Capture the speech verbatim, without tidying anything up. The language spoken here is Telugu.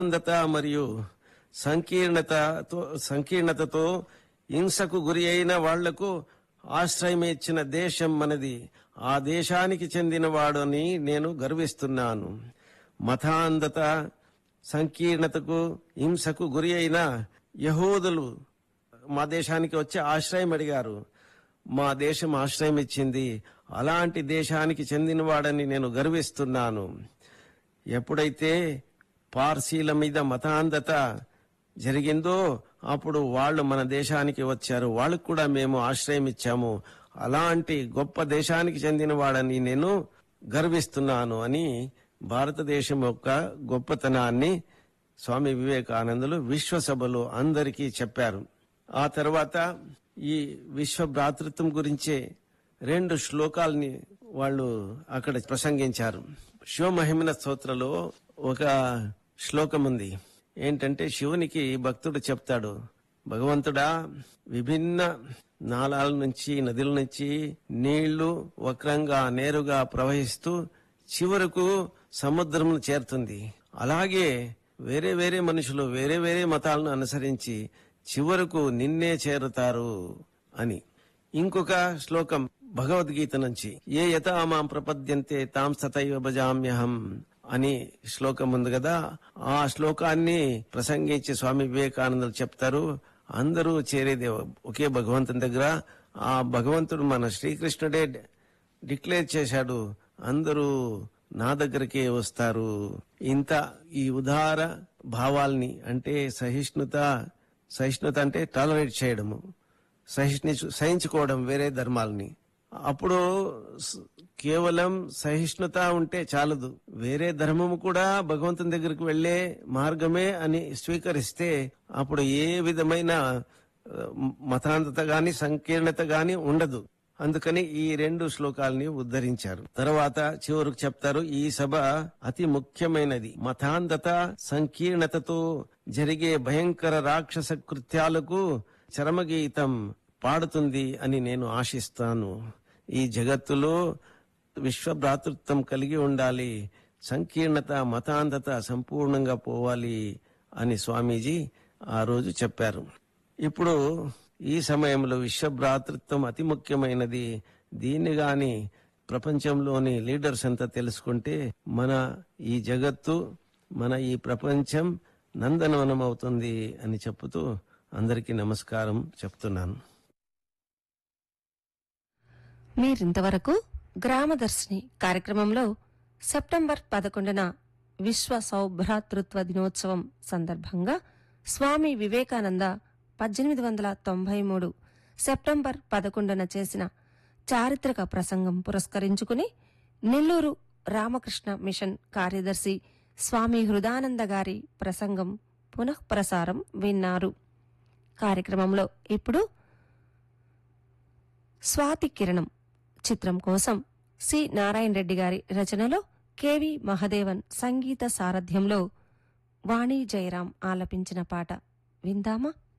అందత మరియు సంకీర్ణతతో సంకీర్ణతతో హింసకు గురి అయిన వాళ్లకు ఆశ్రయం ఇచ్చిన దేశం మనది. ఆ దేశానికి చెందినవాడని నేను గర్విస్తున్నాను. మతాంధత, సంకీర్ణతకు, హింసకు గురి అయిన యహూదులు మా దేశానికి వచ్చి ఆశ్రయం అడిగారు. మా దేశం ఆశ్రయం ఇచ్చింది. అలాంటి దేశానికి చెందినవాడని నేను గర్విస్తున్నాను. ఎప్పుడైతే పార్సీల మీద మతాంధత జరిగిందో అప్పుడు వాళ్ళు మన దేశానికి వచ్చారు. వాళ్ళకు కూడా మేము ఆశ్రయం ఇచ్చాము. అలాంటి గొప్ప దేశానికి చెందినవాడని నేను గర్విస్తున్నాను అని భారతదేశం యొక్క గొప్పతనాన్ని స్వామి వివేకానందులు విశ్వసభలో అందరికీ చెప్పారు. ఆ తర్వాత ఈ విశ్వ భ్రాతృత్వం గురించే రెండు శ్లోకాల్ని వాళ్ళు అక్కడ ప్రసంగించారు. శివమహిమన స్తోత్రలో ఒక శ్లోకం ఉంది. ఏంటంటే శివునికి భక్తుడు చెప్తాడు, భగవంతుడా, విభిన్న నాళాల నుంచి, నదుల నుంచి నీళ్లు వక్రంగా నేరుగా ప్రవహిస్తూ చివరకు సముద్రం చేరుతుంది. అలాగే వేరే వేరే మనుషులు వేరే వేరే మతాలను అనుసరించి చివరకు నిన్నే చేరుతారు అని. ఇంకొక శ్లోకం భగవద్గీత నుంచి, ఏ యథా మాం ప్రపద్యంతే తాం సతైవ భజామ్యహం అని శ్లోకం ఉంది కదా. ఆ శ్లోకాన్ని ప్రసంగించి స్వామి వివేకానందులు చెప్తారు, అందరూ చేరేది ఒకే భగవంతుని దగ్గర. ఆ భగవంతుడు మన శ్రీకృష్ణుడే డిక్లేర్ చేశాడు, అందరూ నా దగ్గరికే వస్తారు. ఇంత ఈ ఉదార భావాల్ని, అంటే సహిష్ణుత సహిష్ణుత అంటే టాలరేట్ చేయడము, సహిష్ణు సహించుకోవడం వేరే ధర్మాలని. అప్పుడు కేవలం సహిష్ణుత ఉంటే చాలదు, వేరే ధర్మము కూడా భగవంతుని దగ్గరికి వెళ్లే మార్గమే అని స్వీకరిస్తే అప్పుడు ఏ విధమైన మతాంతత గాని సంకీర్ణత గాని ఉండదు. అందుకని ఈ రెండు శ్లోకాలని ఉద్ధరించారు. తర్వాత చివరకు చెప్తారు, ఈ సభ అతి ముఖ్యమైనది. మతాంధత, సంకీర్ణతతో జరిగే భయంకర రాక్షస కృత్యాలకు చరమగీతం పాడుతుంది అని నేను ఆశిస్తాను. ఈ జగత్తులో విశ్వభ్రాతృత్వం కలిగి ఉండాలి, సంకీర్ణత, మతాంధత సంపూర్ణంగా పోవాలి అని స్వామీజీ ఆ రోజు చెప్పారు. ఇప్పుడు ఈ సమయంలో విశ్వభ్రాతృత్వం అతి ముఖ్యమైనది. దీన్ని గాని ప్రపంచంలోని లీడర్స్ అంతా తెలుసుకుంటే మన ఈ జగత్తు, మన ఈ ప్రపంచం నందనవనం అవుతుంది అని చెప్తూ అందరికీ నమస్కారం చెప్తున్నాను. మీరింతవరకు గ్రామదర్శిని కార్యక్రమంలో సెప్టెంబర్ పదకొండున విశ్వ సౌభ్రాతృత్వ దినోత్సవం సందర్భంగా స్వామి వివేకానంద పద్దెనిమిది వందల తొంభై మూడు సెప్టెంబర్ పదకొండున చేసిన చారిత్రక ప్రసంగం పురస్కరించుకుని నెల్లూరు రామకృష్ణ మిషన్ కార్యదర్శి స్వామి హృదానంద గారి ప్రసంగం పునఃప్రసారం విన్నారు. కార్యక్రమంలో ఇప్పుడు స్వాతి కిరణం చిత్రం కోసం సి నారాయణ రెడ్డి గారి రచనలో కెవి మహదేవన్ సంగీత సారథ్యంలో వాణి జయరాం ఆలపించిన పాట విందామా?